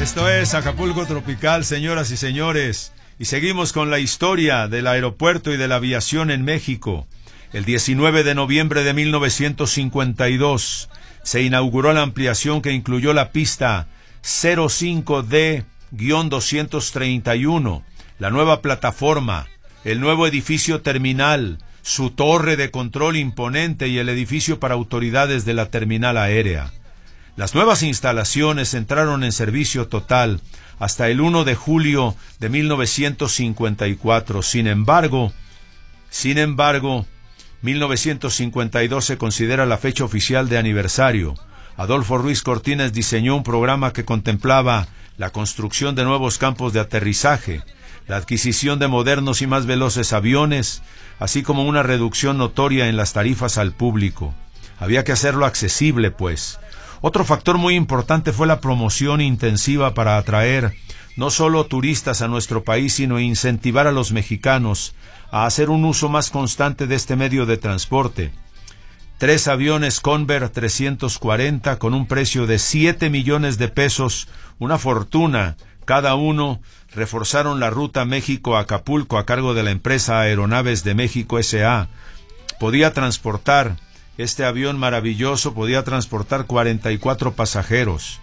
Esto es Acapulco Tropical, señoras y señores, y seguimos con la historia del aeropuerto y de la aviación en México. El 19 de noviembre de 1952 se inauguró la ampliación que incluyó la pista 05D-231, la nueva plataforma, el nuevo edificio terminal, su torre de control imponente y el edificio para autoridades de la terminal aérea. Las nuevas instalaciones entraron en servicio total hasta el 1 de julio de 1954. Sin embargo, 1952 se considera la fecha oficial de aniversario. Adolfo Ruiz Cortines diseñó un programa que contemplaba la construcción de nuevos campos de aterrizaje, la adquisición de modernos y más veloces aviones, así como una reducción notoria en las tarifas al público. Había que hacerlo accesible, pues. Otro factor muy importante fue la promoción intensiva para atraer no solo turistas a nuestro país, sino incentivar a los mexicanos a hacer un uso más constante de este medio de transporte. 3 aviones Convair 340 con un precio de 7 millones de pesos, una fortuna cada uno, reforzaron la ruta México-Acapulco a cargo de la empresa Aeronaves de México S.A. Este avión maravilloso podía transportar 44 pasajeros,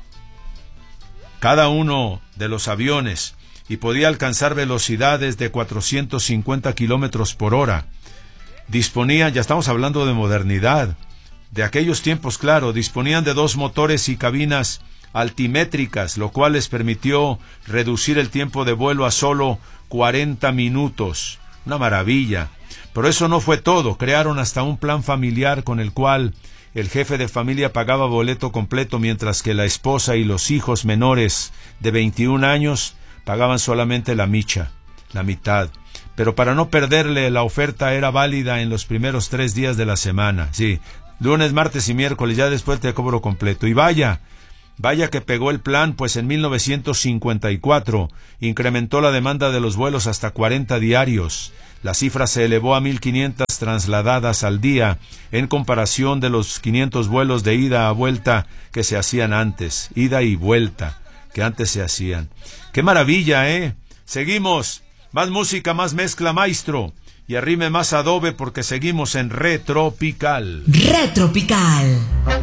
cada uno de los aviones, y podía alcanzar velocidades de 450 kilómetros por hora. Disponían, ya estamos hablando de modernidad, de aquellos tiempos, claro, disponían de 2 motores y cabinas altimétricas, lo cual les permitió reducir el tiempo de vuelo a solo 40 minutos. Una maravilla. Pero eso no fue todo. Crearon hasta un plan familiar con el cual el jefe de familia pagaba boleto completo, mientras que la esposa y los hijos menores de 21 años pagaban solamente la mitad. Pero para no perderle, la oferta era válida en los primeros 3 días de la semana. Sí, lunes, martes y miércoles, ya después te cobro completo. Y vaya que pegó el plan, pues en 1954 incrementó la demanda de los vuelos hasta 40 diarios. La cifra se elevó a 1,500 trasladadas al día, en comparación de los 500 vuelos de ida a vuelta que se hacían antes. Ida y vuelta, que antes se hacían. ¡Qué maravilla, eh! Seguimos. Más música, más mezcla, maestro. Y arrime más adobe porque seguimos en Retropical. Retropical.